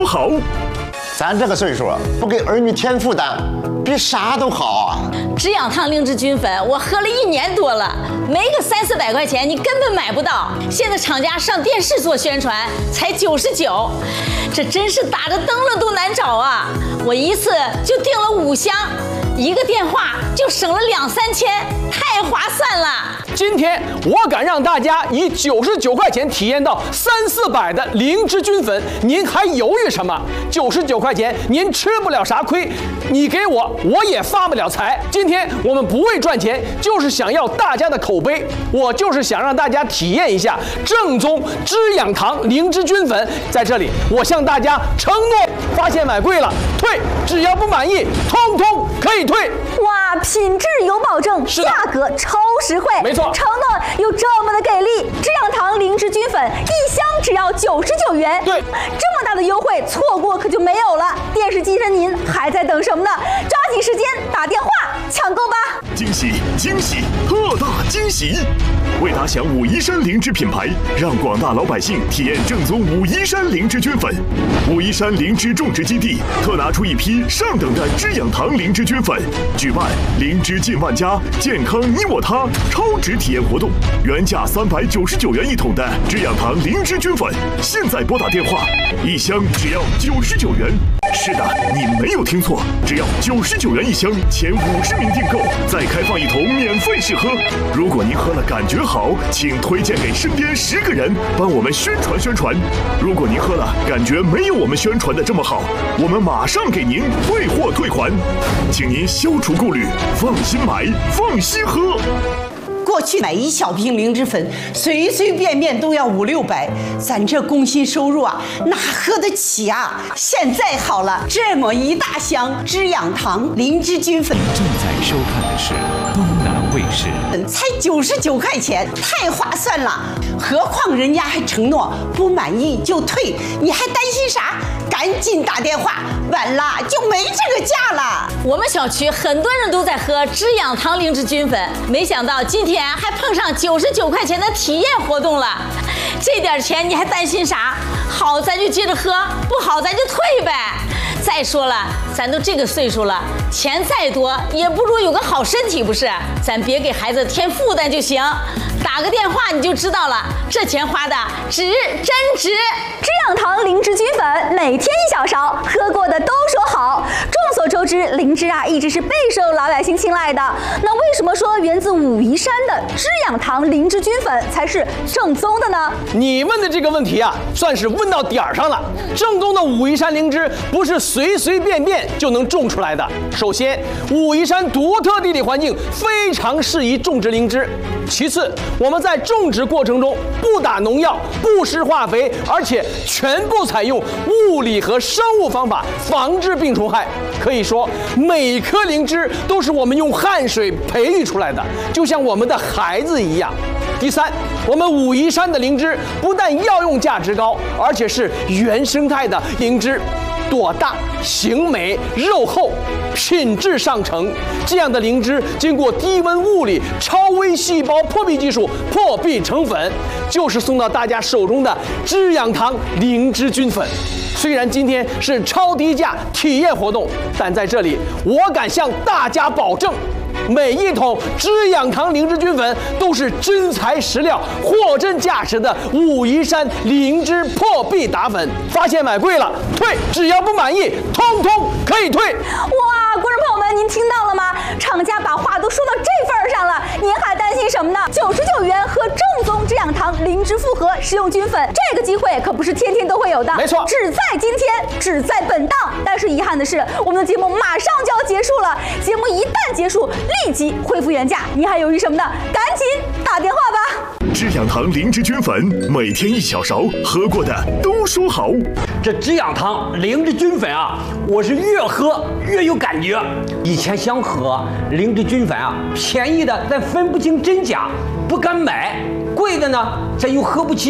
好。 咱这个岁数不给儿女添负担，比啥都好啊！ 止痒糖灵芝菌粉，我喝了1年多了，没个300-400块钱，你根本买不到。现在厂家上电视做宣传，才99，这真是打着灯笼都难找啊！我一次就订了5箱，1个电话就省了2-3千，太划算了。 今天我敢让大家以99块钱体验到300-400的灵芝菌粉，您还犹豫什么？99块钱您吃不了啥亏，你给我也发不了财。今天我们不为赚钱，就是想要大家的口碑，我就是想让大家体验一下正宗止痒糖灵芝菌粉。在这里，我向大家承诺，发现买贵了退，只要不满意，通通可以退。 哇，品质有保证，价格超实惠， 没错， 承诺有这么的给力。止痒糖灵芝菌粉1箱只要99元， 对， 这么大的优惠，错过可就没有了。电视机前您还在等什么呢？抓紧时间打电话抢购吧！ 惊喜惊喜，特大惊喜！为打响武夷山灵芝品牌，让广大老百姓体验正宗武夷山灵芝菌粉。武夷山灵芝种植基地特拿出一批上等的止痒糖灵芝菌粉，举办灵芝近万家，健康你我他超值体验活动。原价399元1桶的止痒糖灵芝菌粉，现在拨打电话，1箱只要99元。是的，你没有听错，只要99元1箱，前50名订购，再开放1桶免费试喝。如果您喝了感觉好，请推荐给身边10个人，帮我们宣传宣传。如果您喝了感觉没有我们宣传的这么好，我们马上给您退货退款，请您消除顾虑，放心买，放心喝。 过去买1小瓶灵芝粉，随随便便都要500-600，咱这工薪收入啊，哪喝得起啊？现在好了，这么一大箱止痒糖灵芝菌粉。 正在收看的是东南卫视， 才99块钱，太划算了。何况人家还承诺不满意就退，你还担心啥？赶紧打电话，晚了就没这个价了。 我们小区很多人都在喝止痒糖灵芝菌粉，没想到今天还碰上99块钱的体验活动了。这点钱你还担心啥？好咱就接着喝，不好咱就退呗。再说了，咱都这个岁数了，钱再多也不如有个好身体，不是？咱别给孩子添负担就行。打个电话你就知道了，这钱花的值，真值。 止痒糖灵芝菌粉每天1小勺，喝过的都说好。众所周知，灵芝啊一直是备受老百姓青睐的。那为什么说源自武夷山的止痒糖灵芝菌粉才是正宗的呢？ 你问的这个问题啊，算是问到点儿上了。正宗的武夷山灵芝不是随随便便就能种出来的。首先，武夷山独特地理环境非常适宜种植灵芝。其次，我们在种植过程中不打农药、不施化肥，而且全部采用物理和生物方法防治病虫害。可以说，每一颗灵芝都是我们用汗水培育出来的，就像我们的孩子一样。第三，我们武夷山的灵芝不但药用价值高，而且是原生态的灵芝。朵大、形美、肉厚，品质上乘。这样的灵芝经过低温物理、超微细胞破壁技术破壁成粉，就是送到大家手中的止痒糖灵芝菌粉。虽然今天是超低价体验活动，但在这里我敢向大家保证，每一桶止痒糖灵芝菌粉都是真材实料、货真价实的武夷山灵芝破壁打粉。发现买贵了退，只要不满意，通通可以退。 哇，观众朋友们，您听到了吗？厂家把话都说到这份儿上了，您还担心什么呢？99元喝正宗止痒糖灵芝复合食用菌粉，这个机会可不是天天都会有的， 没错， 只在今天，只在本档。但是遗憾的是，我们的节目马上就要结束了，节目一旦结束，立即恢复原价，您还犹豫什么呢？赶紧打电话吧！ 止痒糖灵芝菌粉每天1小勺，喝过的都说好。 这止痒糖灵芝菌粉啊，我是越喝越有感觉。以前想喝灵芝菌粉啊，便宜的咱分不清真假，不敢买；贵的呢，咱又喝不起。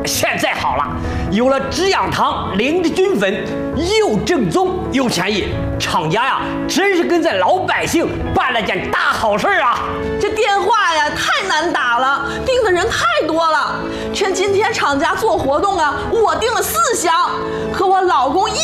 现在好了，有了止痒糖灵芝菌粉，又正宗又便宜，厂家呀真是跟在老百姓办了件大好事啊！ 这电话呀太难打了，订的人太多了。趁今天厂家做活动啊，我订了4箱，和我老公一